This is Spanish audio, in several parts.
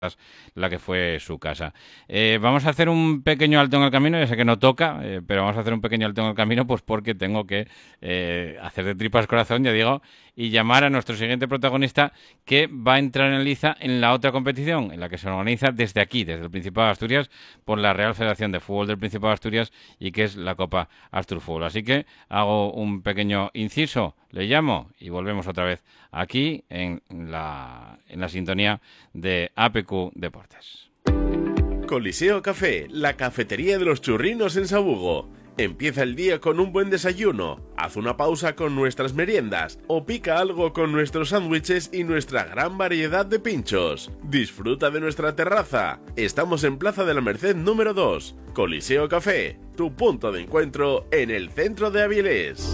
la que fue su casa. Vamos a hacer un pequeño alto en el camino, ya sé que no toca, pero vamos a hacer un pequeño alto en el camino, pues porque tengo que hacer de tripas corazón, ya digo, y llamar a nuestro siguiente protagonista que va a entrar en liza en la otra competición, en la que se organiza desde aquí, desde el Principado de Asturias, por la Real Federación de Fútbol del Principado de Asturias y que es la Copa Astur Fútbol. Así que hago un pequeño inciso, le llamo y volvemos otra vez aquí en la sintonía de APQ Deportes. Coliseo Café, la cafetería de los churrinos en Sabugo. Empieza el día con un buen desayuno, haz una pausa con nuestras meriendas o pica algo con nuestros sándwiches y nuestra gran variedad de pinchos. Disfruta de nuestra terraza. Estamos en Plaza de la Merced número 2. Coliseo Café, tu punto de encuentro en el centro de Avilés.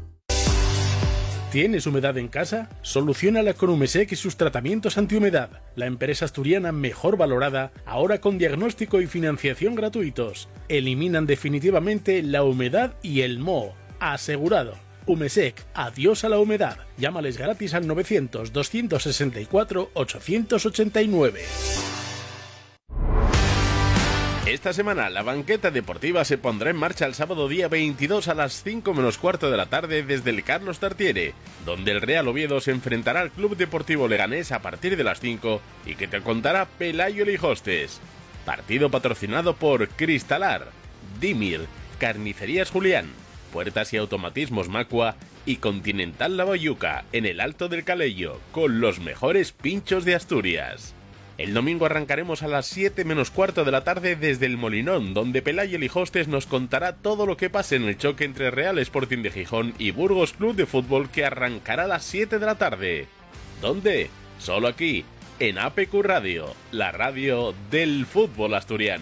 ¿Tienes humedad en casa? Soluciónala con Umesec y sus tratamientos antihumedad. La empresa asturiana mejor valorada, ahora con diagnóstico y financiación gratuitos. Eliminan definitivamente la humedad y el moho. Asegurado. Umesec, adiós a la humedad. Llámales gratis al 900-264-889. Esta semana la banqueta deportiva se pondrá en marcha el sábado día 22 a las 5 menos cuarto de la tarde desde el Carlos Tartiere, donde el Real Oviedo se enfrentará al Club Deportivo Leganés a partir de las 5 y que te contará Pelayo Lijostes. Partido patrocinado por Cristalar, Dimir, Carnicerías Julián, Puertas y Automatismos Macua y Continental La Boyuca en el Alto del Calello, con los mejores pinchos de Asturias. El domingo arrancaremos a las 7 menos cuarto de la tarde desde el Molinón, donde Pelayo Lijostes nos contará todo lo que pase en el choque entre Real Sporting de Gijón y Burgos Club de Fútbol, que arrancará a las 7 de la tarde. ¿Dónde? Solo aquí, en APQ Radio, la radio del fútbol asturiano.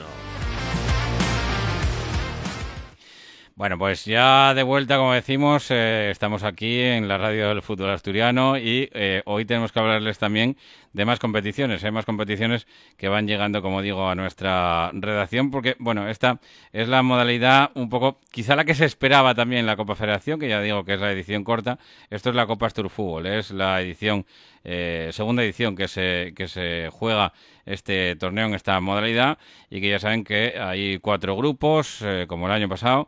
Bueno, pues ya de vuelta, como decimos, estamos aquí en la radio del fútbol asturiano y hoy tenemos que hablarles también de más competiciones. Hay más competiciones que van llegando, como digo, a nuestra redacción porque, bueno, esta es la modalidad un poco, quizá la que se esperaba también en la Copa Federación, que ya digo que es la edición corta. Esto es la Copa Astur Fútbol, es la edición, segunda edición que se juega este torneo en esta modalidad y que ya saben que hay 4 grupos, como el año pasado.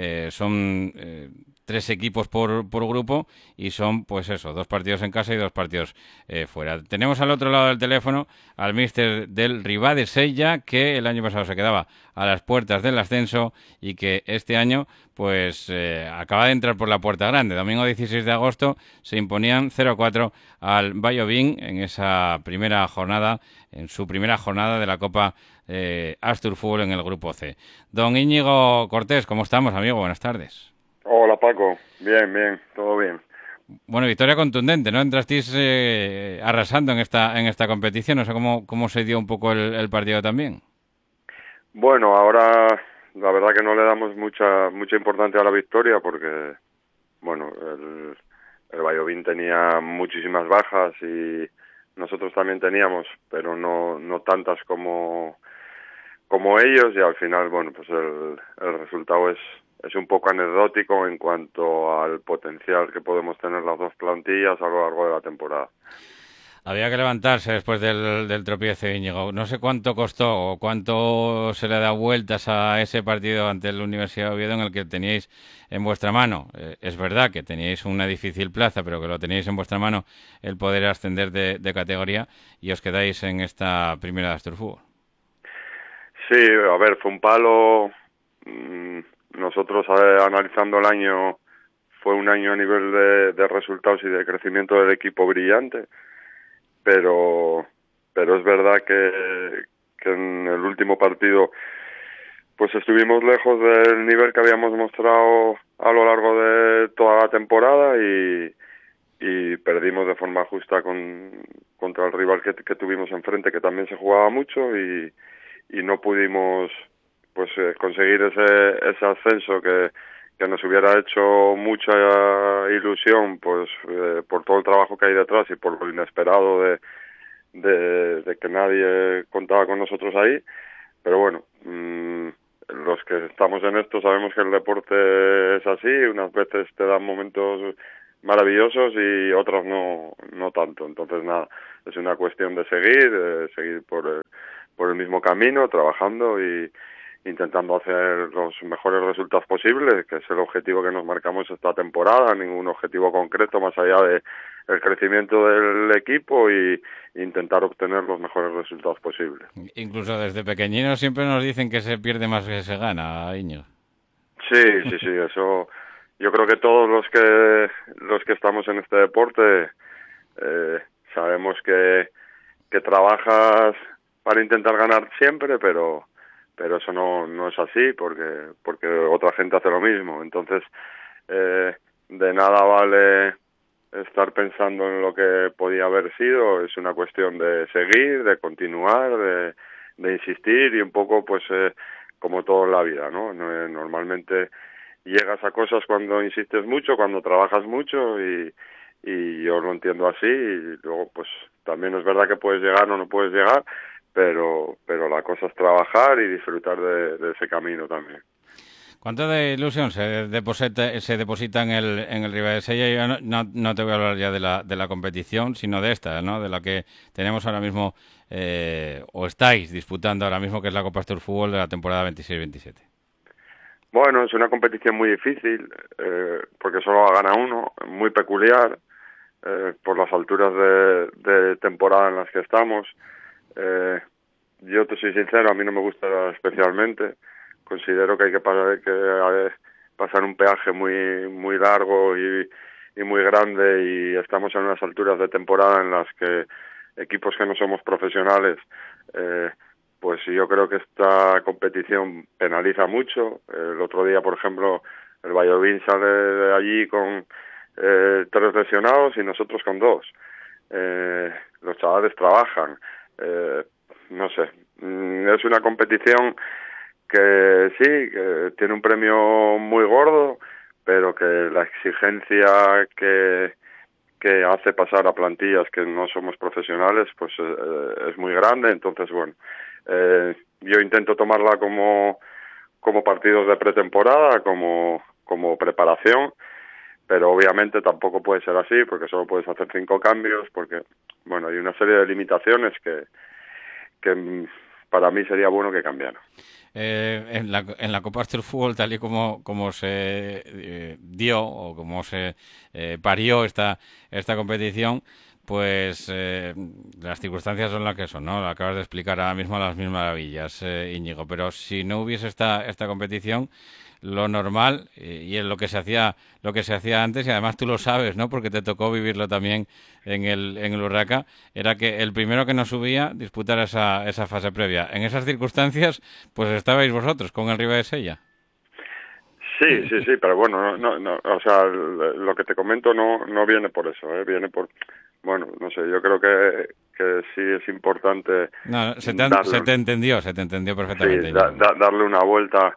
Son 3 equipos por grupo y son, pues eso, 2 partidos en casa y 2 partidos fuera. Tenemos al otro lado del teléfono al míster del Ribá de Sella, que el año pasado se quedaba a las puertas del ascenso y que este año pues acaba de entrar por la puerta grande. Domingo 16 de agosto se imponían 0-4 al Vallovín en esa primera jornada, en su primera jornada de la Copa Astur Fútbol en el Grupo C. Don Íñigo Cortés, ¿cómo estamos, amigo? Buenas tardes. Hola, Paco. Bien, todo bien. Bueno, victoria contundente, ¿no? Entrasteis arrasando en esta competición. No sé cómo se dio un poco el partido también. Bueno, ahora la verdad que no le damos mucha importancia a la victoria porque, bueno, el Vallovín tenía muchísimas bajas y nosotros también teníamos, pero no tantas como ellos, y al final, bueno, pues el resultado es un poco anecdótico en cuanto al potencial que podemos tener las dos plantillas a lo largo de la temporada. Había que levantarse después del tropiezo, Íñigo. No sé cuánto costó o cuánto se le da vueltas a ese partido ante la Universidad de Oviedo en el que teníais en vuestra mano. Es verdad que teníais una difícil plaza, pero que lo teníais en vuestra mano el poder ascender de categoría y os quedáis en esta primera de Astur Fútbol. Sí, a ver, fue un palo. Nosotros, analizando el año, fue un año a nivel de resultados y de crecimiento del equipo brillante, pero es verdad que en el último partido pues estuvimos lejos del nivel que habíamos mostrado a lo largo de toda la temporada y perdimos de forma justa contra el rival que tuvimos enfrente, que también se jugaba mucho, y no pudimos pues conseguir ese ascenso que nos hubiera hecho mucha ilusión, pues por todo el trabajo que hay detrás y por lo inesperado de que nadie contaba con nosotros ahí. Pero bueno, los que estamos en esto sabemos que el deporte es así. Unas veces te dan momentos maravillosos y otros no tanto. Entonces nada, es una cuestión de seguir por el mismo camino, trabajando y intentando hacer los mejores resultados posibles, que es el objetivo que nos marcamos esta temporada, ningún objetivo concreto más allá de el crecimiento del equipo y intentar obtener los mejores resultados posibles. Incluso desde pequeñinos siempre nos dicen que se pierde más que se gana, Iñigo. Sí, eso yo creo que todos los que estamos en este deporte sabemos que trabajas para intentar ganar siempre, pero eso no es así porque otra gente hace lo mismo. Entonces de nada vale estar pensando en lo que podía haber sido. Es una cuestión de seguir, de continuar, de insistir y un poco pues como todo en la vida, ¿no? Normalmente llegas a cosas cuando insistes mucho, cuando trabajas mucho y yo lo entiendo así. Y luego pues también es verdad que puedes llegar o no puedes llegar, pero la cosa es trabajar y disfrutar de ese camino también. ¿Cuánto de ilusión se deposita en el Ribadesella? Yo no te voy a hablar ya de la competición, sino de esta, ¿no? De la que tenemos ahora mismo, o estáis disputando ahora mismo, que es la Copa Astur Fútbol de la temporada 26-27. Bueno, es una competición muy difícil, porque solo gana uno, muy peculiar, por las alturas de temporada en las que estamos. Yo te soy sincero, a mí no me gusta especialmente. Considero que hay que pasar un peaje muy largo y muy grande, y estamos en unas alturas de temporada en las que equipos que no somos profesionales, pues yo creo que esta competición penaliza mucho. El otro día, por ejemplo, el Valladolid sale de allí con 3 lesionados y nosotros con 2. Los chavales trabajan. No sé, es una competición que sí, que tiene un premio muy gordo, pero que la exigencia que hace pasar a plantillas que no somos profesionales pues es muy grande. Entonces bueno, yo intento tomarla como partidos de pretemporada, como preparación, pero obviamente tampoco puede ser así porque solo puedes hacer 5 cambios, porque bueno, hay una serie de limitaciones que para mí sería bueno que cambiaran. En la Copa Astur Fútbol, tal y como se dio o como se parió esta competición, pues las circunstancias son las que son, ¿no? Lo acabas de explicar ahora mismo a las mil maravillas, Íñigo. Pero si no hubiese esta competición, lo normal, y es lo que se hacía antes, y además tú lo sabes, ¿no? Porque te tocó vivirlo también en el Urraca, era que el primero que no subía disputara esa fase previa. En esas circunstancias, pues estabais vosotros con el Ribadesella. Sí, pero bueno, no, o sea, lo que te comento no viene por eso, viene por, bueno, no sé, yo creo que sí es importante. No, se te entendió perfectamente. Sí, darle una vuelta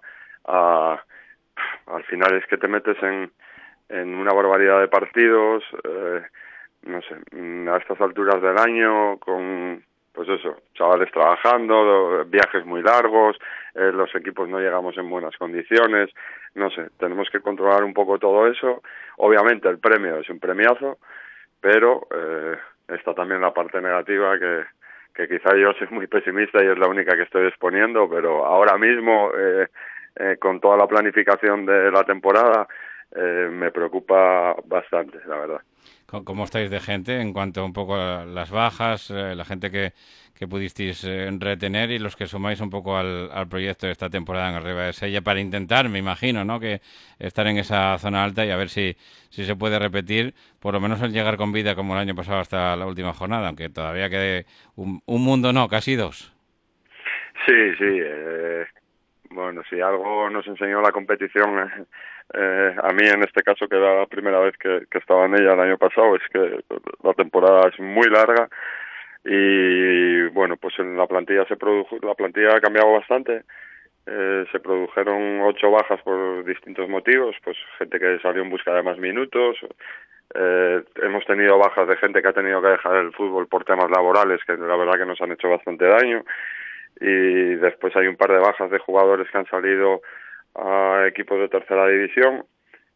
al final es que te metes en una barbaridad de partidos, no sé, a estas alturas del año, con, pues eso, chavales trabajando, viajes muy largos, los equipos no llegamos en buenas condiciones, no sé, tenemos que controlar un poco todo eso. Obviamente el premio es un premiazo, pero está también la parte negativa que quizá yo soy muy pesimista y es la única que estoy exponiendo, pero ahora mismo con toda la planificación de la temporada me preocupa bastante, la verdad. ¿Cómo estáis de gente en cuanto un poco a las bajas, la gente que pudisteis retener y los que sumáis un poco al proyecto de esta temporada en el Ribadesella para intentar, me imagino, ¿no?, que estar en esa zona alta y a ver si se puede repetir, por lo menos el llegar con vida como el año pasado hasta la última jornada, aunque todavía quede un mundo, no, casi 2. Sí, bueno, si algo nos enseñó la competición, a mí en este caso, que era la primera vez que estaba en ella el año pasado, es que la temporada es muy larga y bueno, pues en la plantilla ha cambiado bastante. Se produjeron 8 bajas por distintos motivos, pues gente que salió en busca de más minutos. Hemos tenido bajas de gente que ha tenido que dejar el fútbol por temas laborales, que la verdad que nos han hecho bastante daño. Y después hay un par de bajas de jugadores que han salido a equipos de tercera división,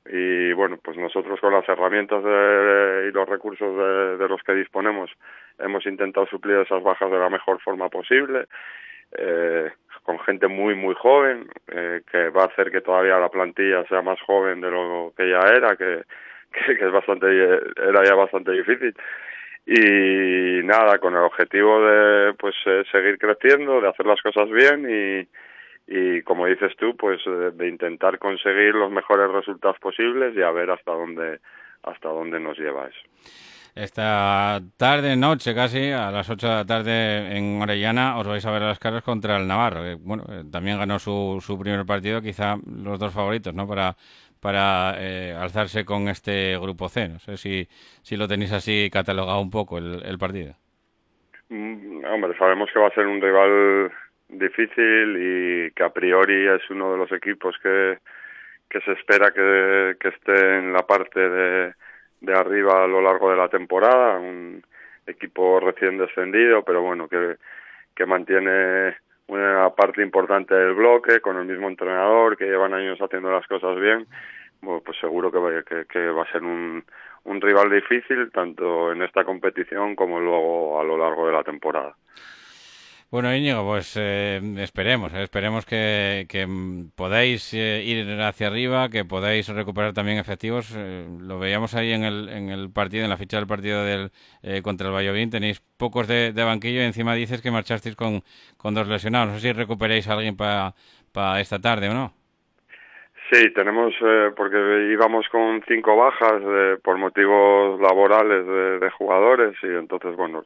y bueno, pues nosotros con las herramientas y los recursos de los que disponemos hemos intentado suplir esas bajas de la mejor forma posible, con gente muy muy joven, que va a hacer que todavía la plantilla sea más joven de lo que ya era, que es era ya bastante difícil. Y nada, con el objetivo de pues seguir creciendo, de hacer las cosas bien y como dices tú, pues de intentar conseguir los mejores resultados posibles y a ver hasta dónde nos lleva eso. Esta tarde, noche casi, a las 8 de la tarde en Orellana, os vais a ver a las caras contra el Navarro. Bueno, también ganó su primer partido, quizá los dos favoritos, ¿no? Para alzarse con este grupo C. No sé si lo tenéis así catalogado un poco el partido. Hombre, sabemos que va a ser un rival difícil y que a priori es uno de los equipos que se espera que esté en la parte de arriba a lo largo de la temporada, un equipo recién descendido, pero bueno, que mantiene una parte importante del bloque, con el mismo entrenador, que llevan años haciendo las cosas bien. Bueno, pues seguro que va a ser un rival difícil, tanto en esta competición como luego a lo largo de la temporada. Bueno, Íñigo, pues esperemos que podáis ir hacia arriba, que podáis recuperar también efectivos. Lo veíamos ahí en el partido, en la ficha del partido contra el Valladolid. Tenéis pocos de banquillo y encima dices que marchasteis con 2 lesionados. No sé si recuperéis a alguien para esta tarde o no. Sí, tenemos, porque íbamos con 5 bajas por motivos laborales de jugadores y entonces, bueno,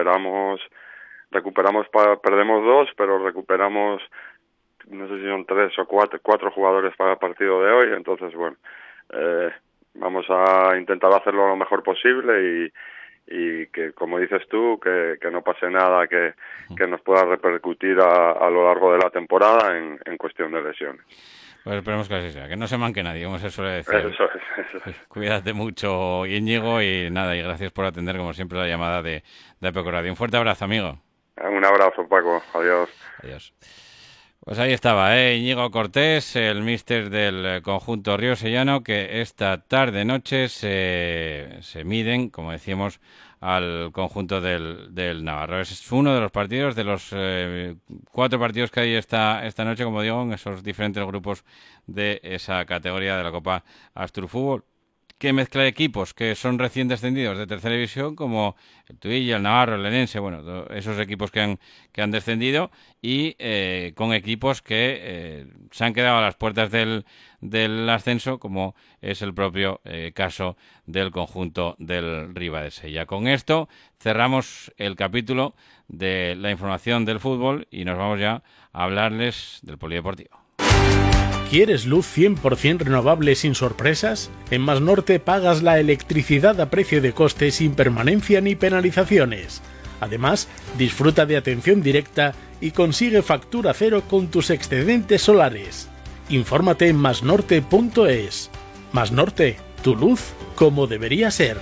perdemos 2, pero recuperamos, no sé si son 3 o 4 jugadores para el partido de hoy, entonces bueno, vamos a intentar hacerlo lo mejor posible y que, como dices tú, que no pase nada que nos pueda repercutir a lo largo de la temporada en cuestión de lesiones. Pues esperemos que así sea, que no se manque nadie, como se suele decir. Eso es. Cuídate mucho, Íñigo, y nada, y gracias por atender, como siempre, la llamada de Peco Radio. Un fuerte abrazo, amigo. Un abrazo, Paco. Adiós. Adiós. Pues ahí estaba, Íñigo Cortés, el míster del conjunto riosellano, que esta tarde-noche se miden, como decíamos, al conjunto del Navarro. Es uno de los partidos, de los 4 partidos que hay esta noche, como digo, en esos diferentes grupos de esa categoría de la Copa Asturfútbol, que mezcla equipos que son recién descendidos de tercera división, como el Tuilla, el Navarro, el Lenense, bueno, esos equipos que han descendido, y con equipos que se han quedado a las puertas del ascenso, como es el propio caso del conjunto del Ribadesella. Con esto cerramos el capítulo de la información del fútbol y nos vamos ya a hablarles del polideportivo. ¿Quieres luz 100% renovable sin sorpresas? En Más Norte pagas la electricidad a precio de coste sin permanencia ni penalizaciones. Además, disfruta de atención directa y consigue factura cero con tus excedentes solares. Infórmate en masnorte.es. Más Norte, tu luz como debería ser.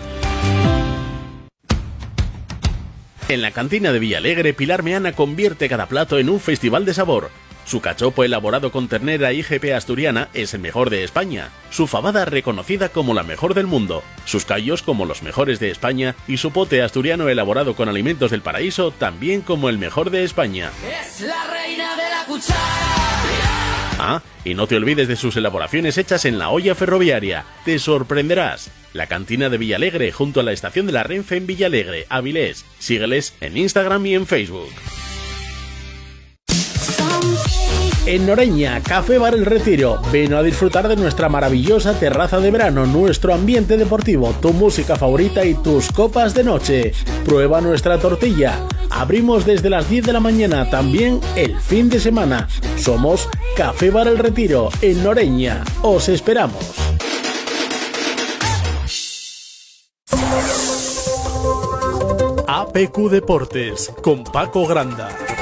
En la cantina de Villalegre, Pilar Meana convierte cada plato en un festival de sabor. Su cachopo elaborado con ternera IGP asturiana es el mejor de España, su fabada reconocida como la mejor del mundo, sus callos como los mejores de España y su pote asturiano elaborado con alimentos del paraíso también como el mejor de España. Es la reina de la cuchara. Ah, y no te olvides de sus elaboraciones hechas en la olla ferroviaria. Te sorprenderás. La cantina de Villalegre junto a la estación de la Renfe en Villalegre, Avilés. Sígueles en Instagram y en Facebook. En Noreña, Café Bar El Retiro. Ven a disfrutar de nuestra maravillosa terraza de verano, nuestro ambiente deportivo, tu música favorita y tus copas de noche. Prueba nuestra tortilla. Abrimos desde las 10 de la mañana, también el fin de semana. Somos Café Bar El Retiro, en Noreña. Os esperamos. APQ Deportes, con Paco Granda.